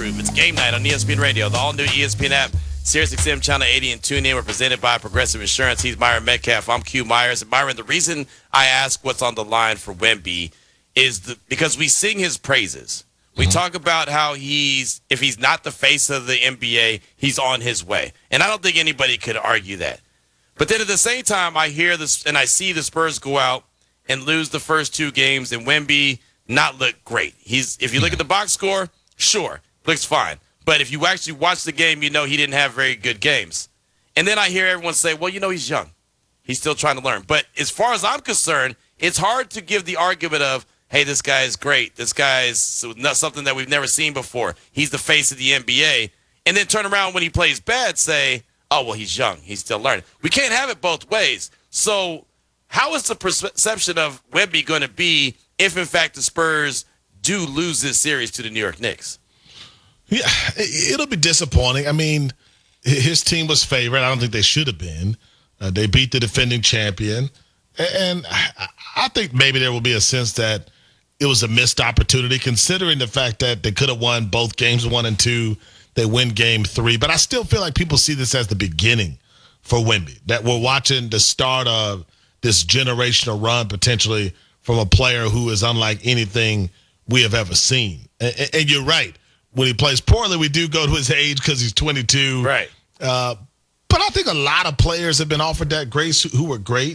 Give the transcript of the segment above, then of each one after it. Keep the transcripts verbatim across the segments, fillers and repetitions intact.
Group. It's game night on E S P N Radio, the all-new E S P N app, SiriusXM Channel eighty, and tune in. We're presented by Progressive Insurance. He's Myron Metcalf. I'm Q Myers. And Myron, the reason I ask what's on the line for Wemby is the, because we sing his praises. We mm-hmm. talk about how he's, if he's not the face of the N B A, he's on his way. And I don't think anybody could argue that. But then at the same time, I hear this and I see the Spurs go out and lose the first two games, and Wemby not look great. He's, if you look at the box score, sure, looks fine. But if you actually watch the game, you know he didn't have very good games. And then I hear everyone say, well, you know, he's young. He's still trying to learn. But as far as I'm concerned, it's hard to give the argument of, hey, this guy is great. This guy is something that we've never seen before. He's the face of the N B A. And then turn around when he plays bad, say, oh, well, he's young. He's still learning. We can't have it both ways. So how is the perception of Wemby going to be if, in fact, the Spurs do lose this series to the New York Knicks? Yeah, it'll be disappointing. I mean, his team was favored. I don't think they should have been. Uh, they beat the defending champion. And I think maybe there will be a sense that it was a missed opportunity, considering the fact that they could have won both games, one and two. They win game three. But I still feel like people see this as the beginning for Wemby, that we're watching the start of this generational run potentially from a player who is unlike anything we have ever seen. And, and you're right. When he plays poorly, we do go to his age because he's twenty-two. Right. Uh, but I think a lot of players have been offered that grace who were great.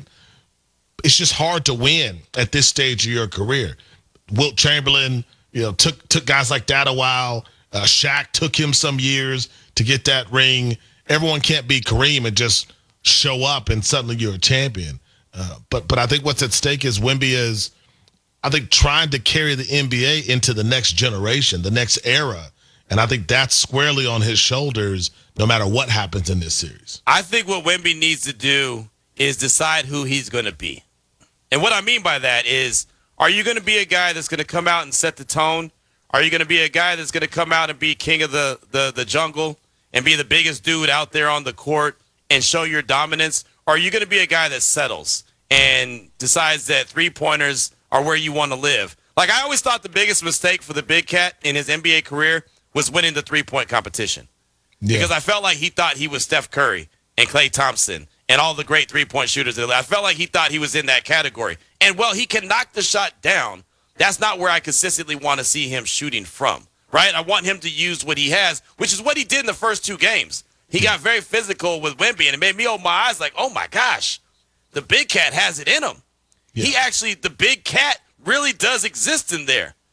It's just hard to win at this stage of your career. Wilt Chamberlain, you know, took took guys like that a while. Uh, Shaq took him some years to get that ring. Everyone can't be Kareem and just show up and suddenly you're a champion. Uh, but but I think what's at stake is Wemby is, I think, trying to carry the N B A into the next generation, the next era. And I think that's squarely on his shoulders no matter what happens in this series. I think what Wemby needs to do is decide who he's going to be. And what I mean by that is, are you going to be a guy that's going to come out and set the tone? Are you going to be a guy that's going to come out and be king of the, the, the jungle and be the biggest dude out there on the court and show your dominance? Or are you going to be a guy that settles and decides that three-pointers are where you want to live? Like, I always thought the biggest mistake for the big cat in his N B A career was winning the three-point competition. Yeah. Because I felt like he thought he was Steph Curry and Klay Thompson and all the great three-point shooters. I felt like he thought he was in that category. And, well, he can knock the shot down. That's not where I consistently want to see him shooting from, right? I want him to use what he has, which is what he did in the first two games. He got very physical with Wemby, and it made me open my eyes like, oh, my gosh, the big cat has it in him. Yeah. He actually, the big cat really does exist in there.